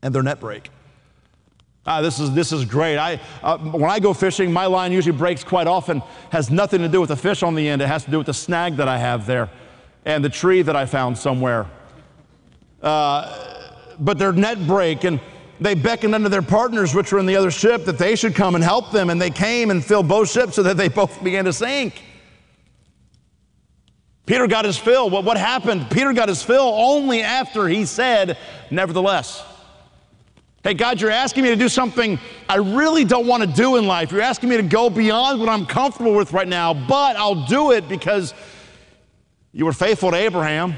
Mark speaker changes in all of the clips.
Speaker 1: and their net break. This is great. When I go fishing, my line usually breaks quite often. Has nothing to do with the fish on the end. It has to do with the snag that I have there and the tree that I found somewhere. But their net break, and they beckoned unto their partners which were in the other ship that they should come and help them, and they came and filled both ships so that they both began to sink. Peter got his fill. Well, what happened? Peter got his fill only after he said, nevertheless. Hey, God, you're asking me to do something I really don't want to do in life. You're asking me to go beyond what I'm comfortable with right now, but I'll do it because you were faithful to Abraham.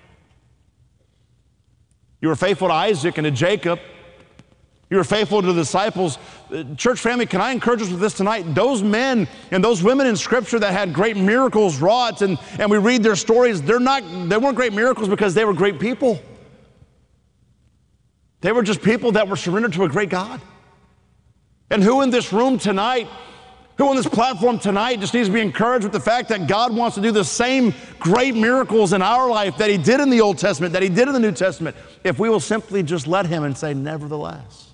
Speaker 1: You were faithful to Isaac and to Jacob. You were faithful to the disciples. Church family, can I encourage us with this tonight? Those men and those women in Scripture that had great miracles wrought, and we read their stories, they weren't great miracles because they were great people. They were just people that were surrendered to a great God. And who in this room tonight, who on this platform tonight just needs to be encouraged with the fact that God wants to do the same great miracles in our life that he did in the Old Testament, that he did in the New Testament, if we will simply just let him and say, nevertheless.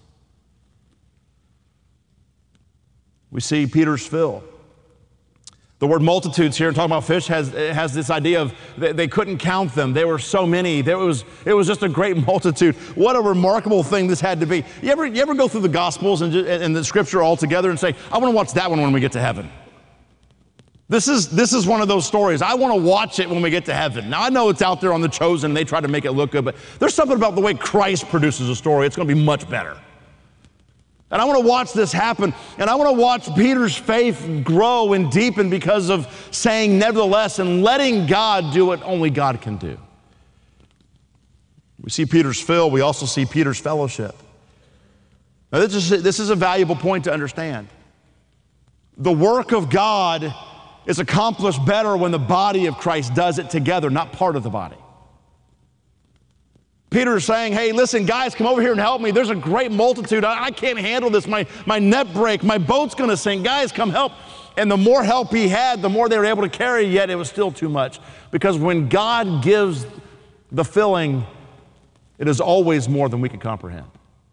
Speaker 1: We see Peter's fill. The word multitudes here, talking about fish, has this idea of they couldn't count them. There were so many. It was just a great multitude. What a remarkable thing this had to be. You ever go through the Gospels and the Scripture all together and say, I want to watch that one when we get to heaven. This is one of those stories. I want to watch it when we get to heaven. Now, I know it's out there on The Chosen. They try to make it look good, but there's something about the way Christ produces a story. It's going to be much better. And I want to watch this happen, and I want to watch Peter's faith grow and deepen because of saying nevertheless and letting God do what only God can do. We see Peter's fill. We also see Peter's fellowship. Now, this is a valuable point to understand. The work of God is accomplished better when the body of Christ does it together, not part of the body. Peter is saying, hey, listen, guys, come over here and help me. There's a great multitude. I can't handle this. My net break, my boat's going to sink. Guys, come help. And the more help he had, the more they were able to carry, yet it was still too much. Because when God gives the filling, it is always more than we can comprehend.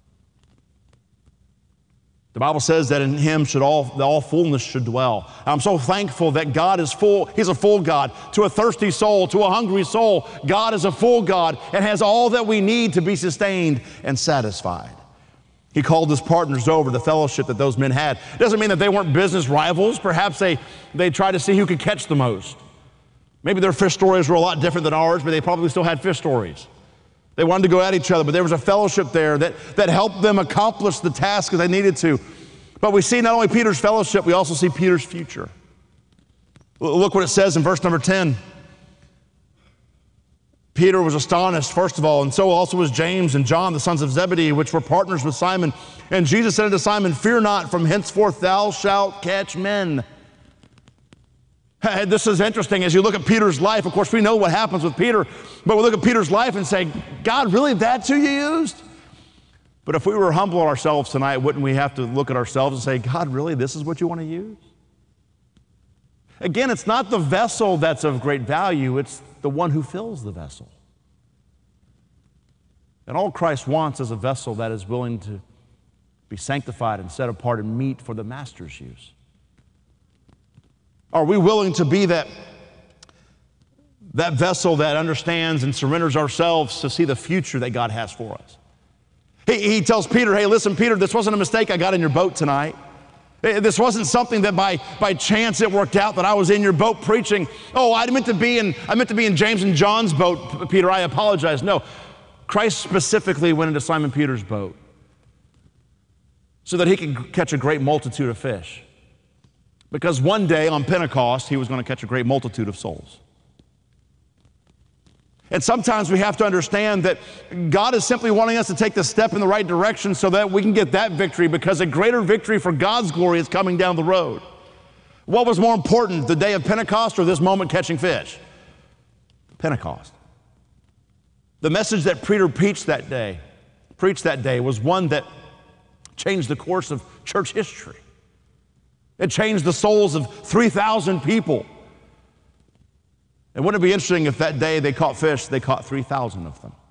Speaker 1: The Bible says that in him all fullness should dwell. I'm so thankful that God is full. He's a full God. To a thirsty soul, to a hungry soul, God is a full God and has all that we need to be sustained and satisfied. He called his partners over, the fellowship that those men had. It doesn't mean that they weren't business rivals. Perhaps they tried to see who could catch the most. Maybe their fish stories were a lot different than ours, but they probably still had fish stories. They wanted to go at each other, but there was a fellowship there that helped them accomplish the task that they needed to. But we see not only Peter's fellowship, we also see Peter's future. Look what it says in verse number 10. Peter was astonished, first of all, and so also was James and John, the sons of Zebedee, which were partners with Simon. And Jesus said unto Simon, fear not, from henceforth thou shalt catch men. This is interesting. As you look at Peter's life, of course, we know what happens with Peter, but we look at Peter's life and say, God, really, that's who you used? But if we were humble ourselves tonight, wouldn't we have to look at ourselves and say, God, really, this is what you want to use? Again, it's not the vessel that's of great value, it's the one who fills the vessel. And all Christ wants is a vessel that is willing to be sanctified and set apart and meet for the master's use. Are we willing to be that vessel that understands and surrenders ourselves to see the future that God has for us? He tells Peter, hey, listen, Peter, this wasn't a mistake I got in your boat tonight. This wasn't something that by chance it worked out that I was in your boat preaching. Oh, I meant to be in James and John's boat, Peter, I apologize. No, Christ specifically went into Simon Peter's boat so that he could catch a great multitude of fish. Because one day on Pentecost, he was going to catch a great multitude of souls. And sometimes we have to understand that God is simply wanting us to take the step in the right direction so that we can get that victory, because a greater victory for God's glory is coming down the road. What was more important, the day of Pentecost or this moment catching fish? Pentecost. The message that Peter preached that day was one that changed the course of church history. It changed the souls of 3,000 people. And wouldn't it be interesting if that day they caught fish, they caught 3,000 of them?